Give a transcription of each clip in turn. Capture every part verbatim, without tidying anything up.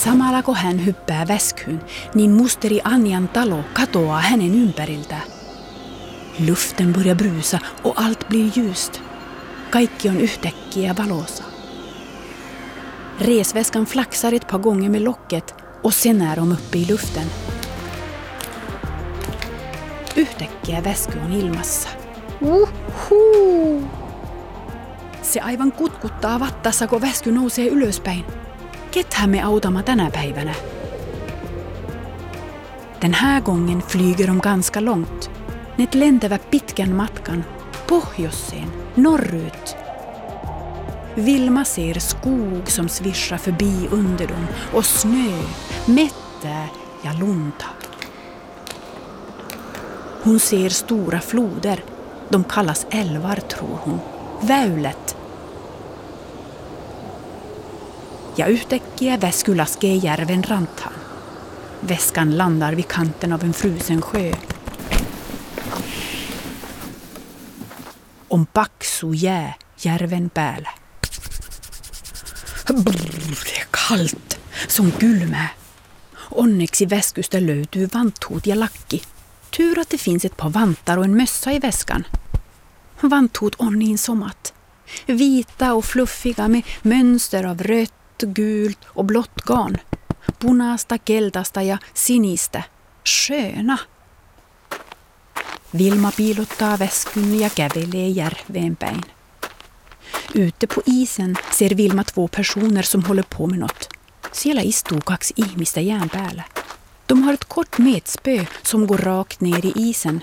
Samalla kun hän hyppää väskyyn, niin musteri Anjan talo katoaa hänen ympäriltä. Luften börjar brusa och allt blir ljust. Kaikki on yhtäkkiä valossa. Resväskan flaxar ett par gånger med locket och sen är de uppe i luften. Yhtäkkiä väsky on ilmassa. Uhu! Se aivan kutkuttaa vattassa, kun väsky nousee ylöspäin. Kethän me autamme tänä päivänä? Den här gången flyger de ganska långt. Ne lentävät pitkän matkan pohjoiseen, norrut. Vilma ser skog som svischar förbi under dem och snö, mätte ja lunta. Hon ser stora floder. De kallas älvar, tror hon. Väylet. Ja yhtäkkiä väsky laskee järven rantaan. Väskan landar vid kanten av en frusen sjö. On paksu jää järven päällä. Brr, det är kallt. Som kylmää. Onneksi väskystä löytyy vanthut ja lakki. Tur att det finns ett par vantar och en mössa i väskan. Vanthut on niin somat. Vita och fluffiga med mönster av rött, gult och blått garn. Punaista, keltaista ja sinistä. Sköna. Vilma piilottaa väskyn ja kävelee järveen päin. Ute på isen ser Vilma två personer som håller på med något. Siellä istuu kaksi ihmistä jään päällä. De har ett kort metspö som går rakt ner i isen.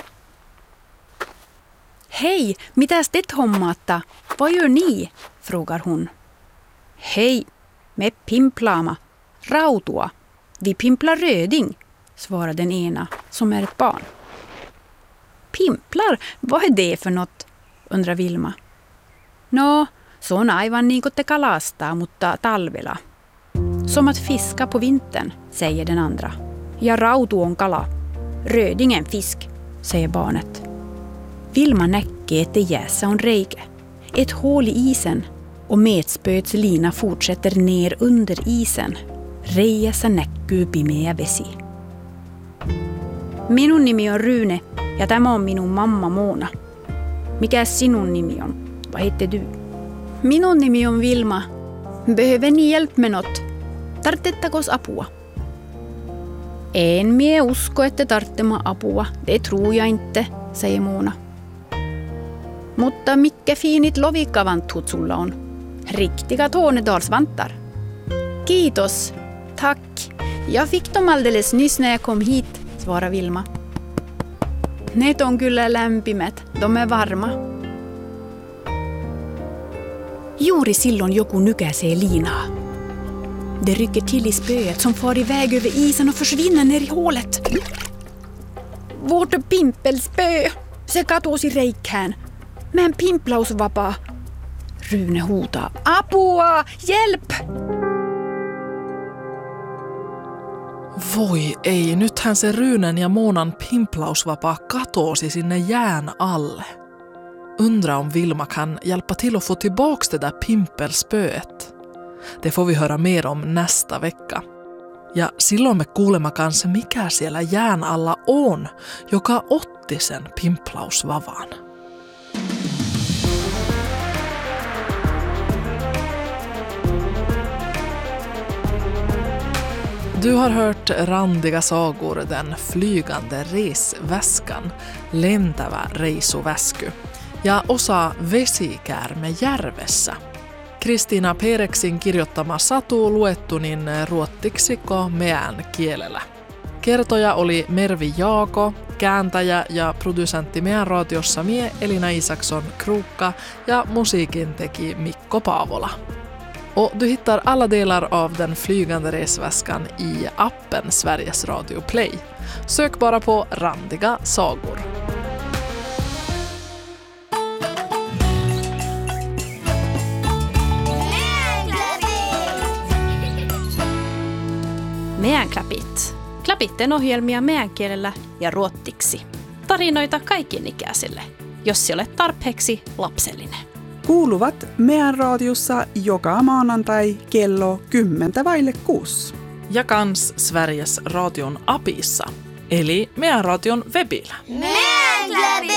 Hej, mitäs te hommaatta? Vad gör ni? Frågar hon. Hej, me pimplaamme. Rautua. Vi pimplar röding, svarar den ena, som är ett barn. Pimplar? Vad är det för något? Undrar Vilma. No, se on aivan niin kuin te kalastaa, mutta talvella. Som att fiska på vintern, säger den andra. Ja rautu on kala. Rödingen fisk, säger barnet. Vilma näkee, että jäässä on reikä. Ett hål i isen och metspöets lina fortsätter ner under isen. Reiässä näkyy pimeä vesi. Minun nimi on Rune ja tämä on minun mamma Moona. Mikä sinun nimi on? Vad heter du? Minun nimi on Vilma. Behöver ni hjälp med något? Tarttettakos apua? En mie usko, että tarttema apua. Det tror jag inte, säger Moona. Mutta mikä fiinit lovikkavanthut sulla on? Riktiga Tornedalsvantar. Kiitos. Tack. Jag fick dem alldeles nyss när jag kom hit, svarar Vilma. Ne on kyllä lämpimät. De är varma. Juuri silloin joku nykäisee liinaa. Det rycker till i spöet som far iväg över isen och försvinner ner i hålet. Vårt pimpelspö! Se katosi reikkään. Mä en pimplausvapaa. Rune huutaa. Apua! Hjälp! Voi ei, nythän se Rynen ja Moonan pimplausvapaa katosi sinne jään alle. Undrar om Vilma kan hjälpa till att få tillbaks det där pimpelspöet. Det får vi höra mer om nästa vecka. Ja silloin me kuulemme kanssa, mikä siellä jään alla on, joka otti sen pimplausvavan. Du har hört randiga sagor, den flygande resväskan, lentävä reisuväsky ja osa vesikäärme järvessä. Kristiina Pereksin kirjoittama satu luettu niin ruottiksikko meän kielellä. Kertoja oli Mervi Jaako, kääntäjä ja producentti meidän raatiossa mie Elina Isakson Krukka ja musiikin teki Mikko Paavola. Och du hittar alla delar av den flygande resväskan i appen Sveriges Radio Play. Sök bara på randiga sagor. Meidän klapit. Klapitten ohjelmia meidän kielellä ja ruottiksi. Tarinoita kaikenikäisille, jos se olet tarpeeksi lapsellinen. kuuluvat meidän radiossa joka maanantai kello kymmentä vaille kuusi. Ja kans Sveriges radion apissa, eli meidän radion webillä. Meidän